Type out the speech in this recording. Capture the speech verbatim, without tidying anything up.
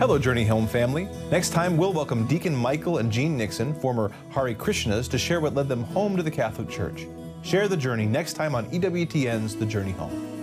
Hello, Journey Home family. Next time, we'll welcome Deacon Michael and Jean Nixon, former Hare Krishnas, to share what led them home to the Catholic Church. Share the journey next time on E W T N's The Journey Home.